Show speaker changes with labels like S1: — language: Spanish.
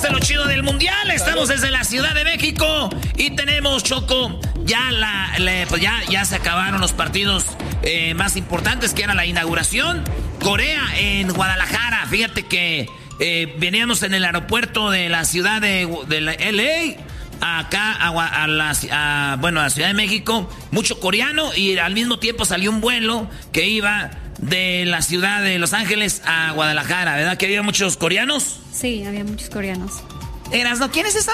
S1: de lo chido del mundial. Estamos desde la Ciudad de México y tenemos, Choco, ya se acabaron los partidos más importantes, que era la inauguración. Corea en Guadalajara. Fíjate que veníamos en el aeropuerto de la ciudad de LA acá a la Ciudad de México, mucho coreano, y al mismo tiempo salió un vuelo que iba de la ciudad de Los Ángeles a Guadalajara, ¿verdad? ¿Que había muchos coreanos?
S2: Sí, había muchos coreanos.
S1: Erasno, ¿quién es esa